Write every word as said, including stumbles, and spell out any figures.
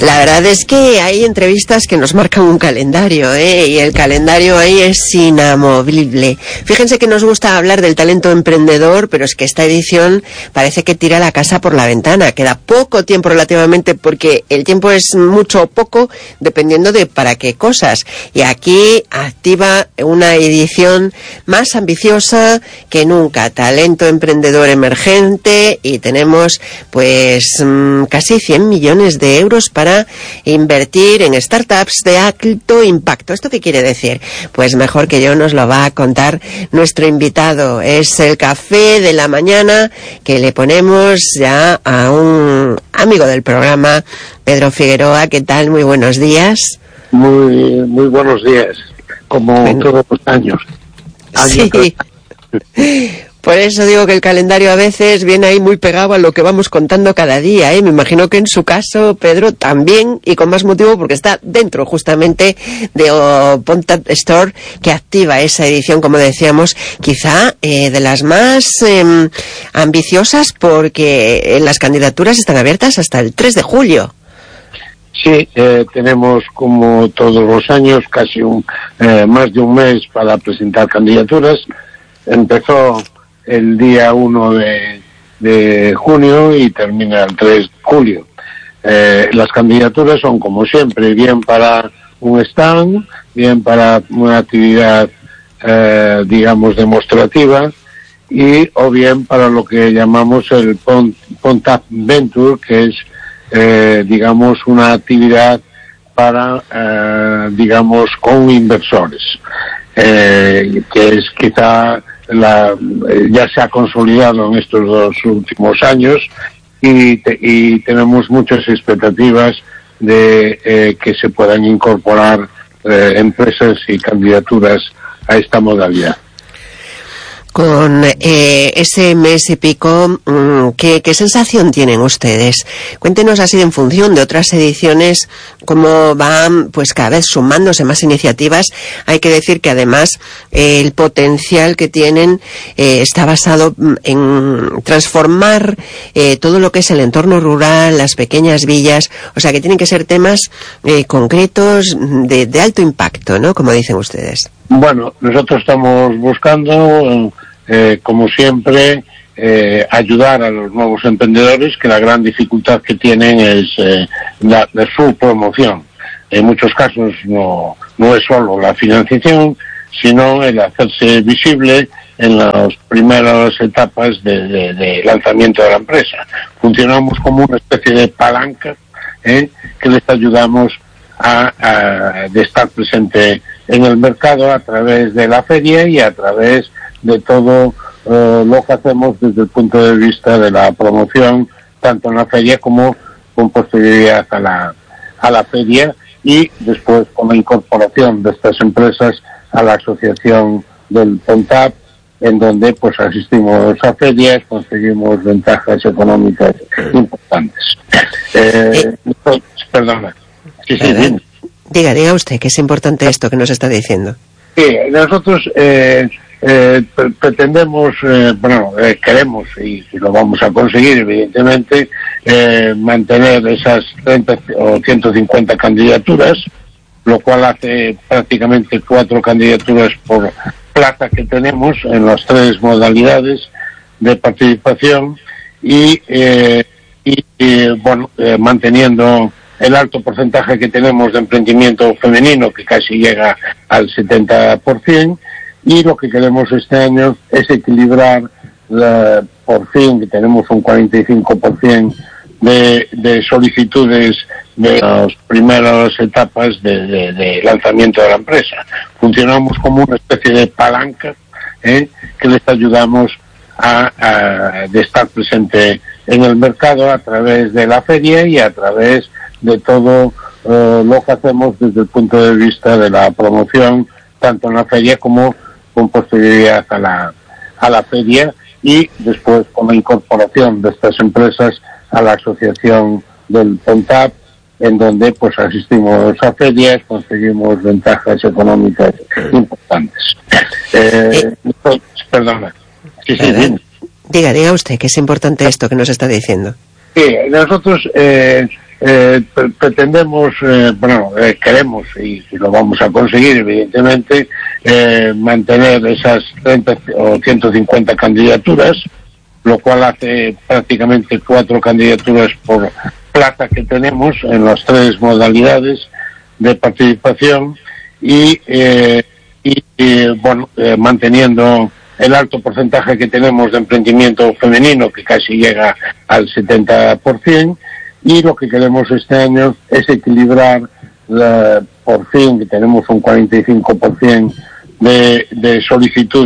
La verdad es que hay entrevistas que nos marcan un calendario, ¿eh? Y el calendario ahí es inamovible. Fíjense que nos gusta hablar del talento emprendedor, pero es que esta edición parece que tira la casa por la ventana. Queda poco tiempo relativamente, porque el tiempo es mucho o poco, dependiendo de para qué cosas. Y aquí activa una edición más ambiciosa que nunca. Talento emprendedor emergente, y tenemos pues mmm, casi cien millones de euros para invertir en startups de alto impacto. ¿Esto qué quiere decir? Pues mejor que yo nos lo va a contar nuestro invitado. Es el café de la mañana que le ponemos ya a un amigo del programa, Pedro Figueroa. ¿Qué tal? Muy buenos días. Muy muy buenos días, como bueno, todos los años. años sí. Por eso digo que el calendario a veces viene ahí muy pegado a lo que vamos contando cada día, ¿eh? Me imagino que en su caso, Pedro, también, y con más motivo porque está dentro justamente de oh, Pontap Store, que activa esa edición, como decíamos, quizá eh, de las más eh, ambiciosas, porque las candidaturas están abiertas hasta el tres de julio. Sí, eh, tenemos, como todos los años, casi un eh, más de un mes para presentar candidaturas. Empezó el día uno de, de junio y termina el tres de julio. Eh, las candidaturas son, como siempre, bien para un stand, bien para una actividad, eh, digamos, demostrativa, y o bien para lo que llamamos el Pontap Venture, que es, eh, digamos, una actividad para, eh, digamos, con inversores, eh, que es quizá La, ya se ha consolidado en estos dos últimos años, y, te, y tenemos muchas expectativas de eh, que se puedan incorporar eh, empresas y candidaturas a esta modalidad. Con eh, ese mes y pico, ¿qué, ¿qué sensación tienen ustedes? Cuéntenos así, en función de otras ediciones, cómo van pues cada vez sumándose más iniciativas. Hay que decir que además eh, el potencial que tienen eh, está basado en transformar eh, todo lo que es el entorno rural, las pequeñas villas, o sea que tienen que ser temas eh, concretos de, de alto impacto, ¿no? Como dicen ustedes. Bueno, nosotros estamos buscando, eh, como siempre, eh, ayudar a los nuevos emprendedores, que la gran dificultad que tienen es eh, la, la, su promoción. En muchos casos no, no es solo la financiación, sino el hacerse visible en las primeras etapas de, de, de lanzamiento de la empresa. Funcionamos como una especie de palanca, eh, que les ayudamos a, a de estar presente en el mercado a través de la feria y a través de todo uh, lo que hacemos desde el punto de vista de la promoción, tanto en la feria como con posterioridad a la, a la feria, y después con la incorporación de estas empresas a la asociación del Pontap, en donde pues asistimos a ferias, conseguimos ventajas económicas importantes. Eh, eh, perdona. Sí, sí, bien. Diga, diga usted, que es importante esto que nos está diciendo. Sí, nosotros eh, eh, pretendemos, eh, bueno, eh, queremos, y, y lo vamos a conseguir, evidentemente, eh, mantener esas treinta o ciento cincuenta candidaturas, lo cual hace prácticamente cuatro candidaturas por plaza que tenemos en las tres modalidades de participación, y, eh, y, y bueno, eh, manteniendo el alto porcentaje que tenemos de emprendimiento femenino, que casi llega al setenta por ciento, y lo que queremos este año es equilibrar, la, por fin, que tenemos un cuarenta y cinco por ciento de, de solicitudes de las primeras etapas de, de, de lanzamiento de la empresa. Funcionamos como una especie de palanca, eh, que les ayudamos a, a de estar presente en el mercado a través de la feria y a través de todo uh, lo que hacemos desde el punto de vista de la promoción, tanto en la feria como con posterioridad a la, a la feria, y después con la incorporación de estas empresas a la asociación del Pontap, en donde pues asistimos a ferias, conseguimos ventajas económicas importantes. Eh, eh, perdona. Sí, sí, bien. Diga, diga usted, que es importante esto que nos está diciendo. Sí, nosotros eh, eh, pretendemos, eh, bueno, eh, queremos y, y lo vamos a conseguir, evidentemente, eh, mantener esas treinta o ciento cincuenta candidaturas, lo cual hace prácticamente cuatro candidaturas por plaza que tenemos en las tres modalidades de participación y, eh, y, y bueno, eh, manteniendo el alto porcentaje que tenemos de emprendimiento femenino, que casi llega al setenta por ciento, y lo que queremos este año es equilibrar, la, por fin, que tenemos un cuarenta y cinco por ciento de, de solicitud